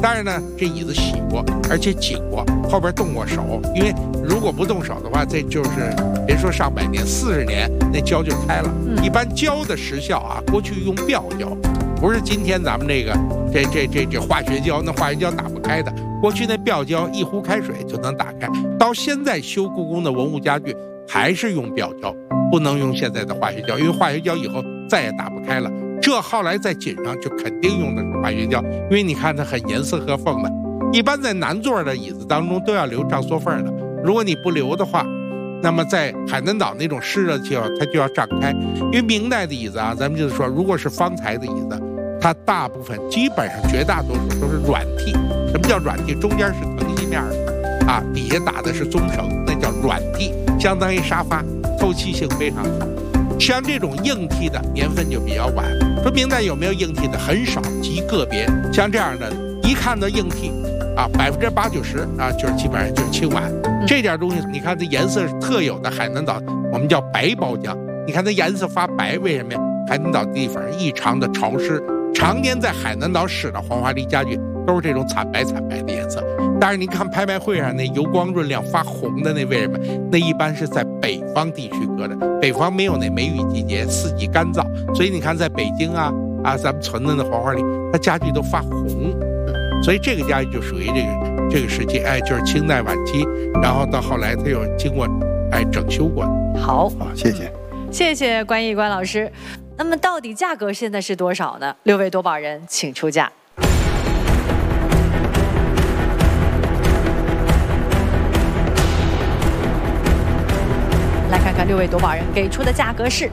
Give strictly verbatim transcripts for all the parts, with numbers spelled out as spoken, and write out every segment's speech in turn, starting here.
但是呢，这椅子洗过，而且紧过，后边动过手，因为如果不动手的话，这就是别说上百年，四十年那胶就开了。一般胶的时效啊，过去用铀胶，不是今天咱们这个这这这这化学胶，那化学胶打不开的。过去那铀胶一壶开水就能打开，到现在修故宫的文物家具还是用铀胶，不能用现在的化学胶，因为化学胶以后再也打不开了。这后来在锦上就肯定用的是化学胶，因为你看它很严丝合缝的。一般在南座的椅子当中都要留张缩缝的，如果你不留的话，那么在海南岛那种湿热气候，它就要胀开。因为明代的椅子啊，咱们就是说，如果是方材的椅子，它大部分基本上绝大多数都是软屉。什么叫软屉？中间是藤席面的，啊，底下打的是棕绳，那叫软屉，相当于沙发，透气性非常好。像这种硬屉的年份就比较晚。说明代有没有硬屉的？很少，极个别。像这样的，一看到硬屉，啊，百分之八九十啊，就是基本上就是青瓦。这点东西，你看它颜色是特有的，海南岛我们叫白包浆。你看它颜色发白，为什么呀？海南岛地方异常的潮湿，常年在海南岛使的黄花梨家具都是这种惨白惨白的颜色。但是你看拍卖会上那油光润亮发红的那，为什么？那一般是在北方地区搁的，北方没有那梅雨季节，四季干燥，所以你看在北京啊啊，咱们存的那黄花梨，它家具都发红，所以这个家具就属于这个这个时期，哎，就是清代晚期，然后到后来它又经过哎整修过。 好， 好，谢谢， 谢谢关毅关老师。那么到底价格现在是多少呢？六位夺宝人请出价。来看看六位夺宝人给出的价格是，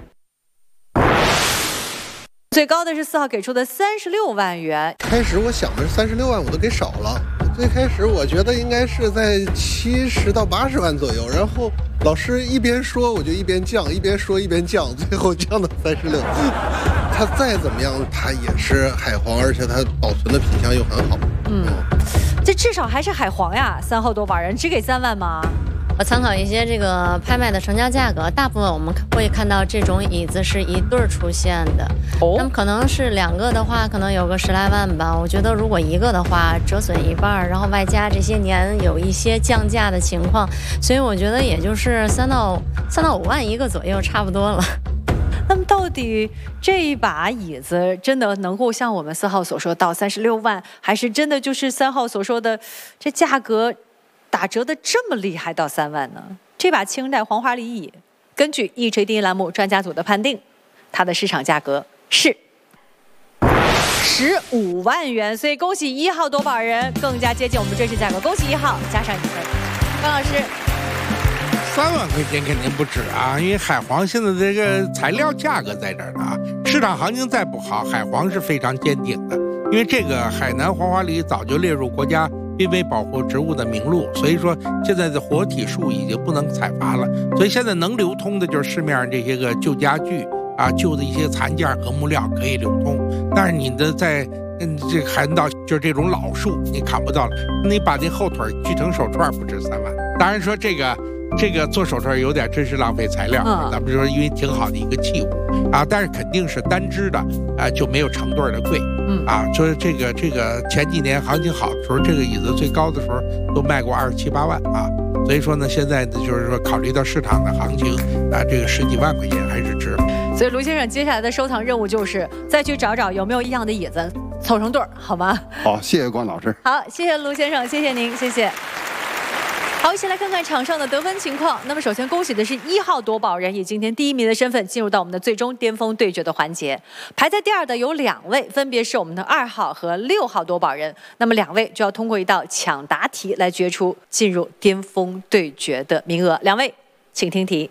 最高的是四号给出的三十六万元。 开始我想的是三十六万，我都给少了。最开始我觉得应该是在七十到八十万左右，然后老师一边说我就一边降，一边说一边降，最后降到三十六。它再怎么样，它也是海皇，而且它保存的品相又很好。 嗯，这至少还是海皇呀。三号夺宝人只给三万吗？ 我参考一些这个拍卖的成交价格，大部分我们会看到这种椅子是一对儿出现的。哦，那么可能是两个的话，可能有个十来万吧。我觉得如果一个的话，折损一半，然后外加这些年有一些降价的情况，所以我觉得也就是三到三到五万一个左右，差不多了。 那么到底这一把椅子真的能够像我们四号所说到三十六万，还是真的就是三号所说的这价格打折的这么厉害到三万呢？这把清代黄花梨椅，根据一锤定音栏目专家组的判定，它的市场价格是十五万元。所以恭喜一号夺宝人更加接近我们真实价格，恭喜一号加上一分。关老师， 三万块钱肯定不止啊，因为海皇现在这个材料价格在这儿呢啊，市场行情再不好，海皇是非常坚挺的，因为这个海南黄花梨早就列入国家濒危保护植物的名录，所以说现在的活体树已经不能采伐了，所以现在能流通的就是市面上这些个旧家具啊、旧的一些残件和木料可以流通，但是你的在嗯这海南岛就是这种老树你砍不到了，你把那后腿锯成手串不值三万。当然说这个这个做手串有点真是浪费材料，嗯、咱们说因为挺好的一个器物啊，但是肯定是单只的啊就没有成对的贵。嗯啊，所以这个这个前几年行情好的时候，这个椅子最高的时候都卖过二十七八万啊。所以说呢，现在呢就是说考虑到市场的行情啊，这个十几万块钱还是值。 所以卢先生接下来的收藏任务就是再去找找有没有一样的椅子凑成对儿，好吗？ 好，谢谢关老师。 好，谢谢卢先生，谢谢您，谢谢。好，一起来看看场上的得分情况。那么首先恭喜的是一号夺宝人以今天第一名的身份进入到我们的最终巅峰对决的环节。排在第二的有两位，分别是我们的二号和六号夺宝人。那么两位就要通过一道抢答题来决出进入巅峰对决的名额。两位，请听题。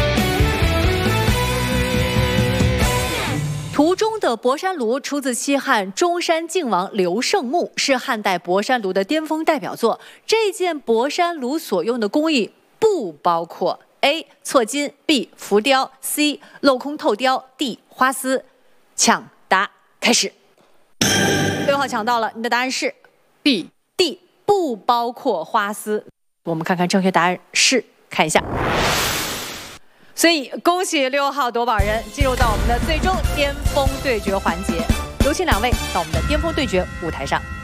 图中的博山炉出自西汉中山靖王刘胜墓，是汉代博山炉的巅峰代表作。这件博山炉所用的工艺不包括 A. 错金 B. 浮雕 C. 镂空透雕 D. 花丝。抢答开始。六号抢到了，你的答案是 B D 不包括花丝。我们看看正确答案是，看一下。所以恭喜六号夺宝人进入到我们的最终巅峰对决环节，有请两位到我们的巅峰对决舞台上。